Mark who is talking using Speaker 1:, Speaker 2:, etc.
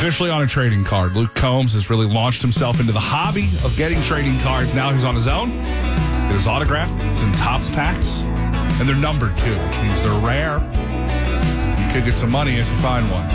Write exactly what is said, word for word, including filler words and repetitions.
Speaker 1: Officially on a trading card. Luke Combs has really launched himself into the hobby of getting trading cards. Now he's on his own. It is autographed. It's in Topps packs. And they're numbered, too, which means they're rare. You could get some money if you find one.